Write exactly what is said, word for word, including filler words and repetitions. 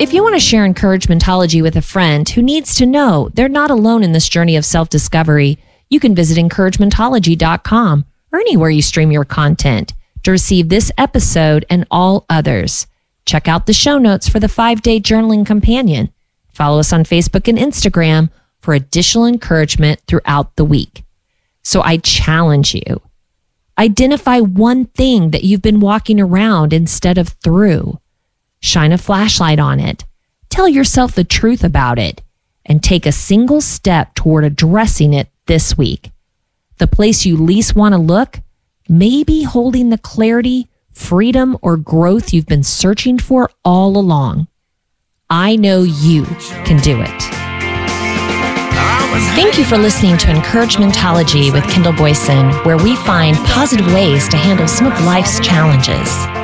If you want to share Encouragementology with a friend who needs to know they're not alone in this journey of self-discovery, you can visit encouragementology dot com or anywhere you stream your content to receive this episode and all others. Check out the show notes for the five-day journaling companion. Follow us on Facebook and Instagram for additional encouragement throughout the week. So I challenge you. Identify one thing that you've been walking around instead of through. Shine a flashlight on it. Tell yourself the truth about it and take a single step toward addressing it this week. The place you least want to look may be holding the clarity, freedom, or growth you've been searching for all along. I know you can do it. Thank you for listening to Encouragementology with Kendall Boyson, where we find positive ways to handle some of life's challenges.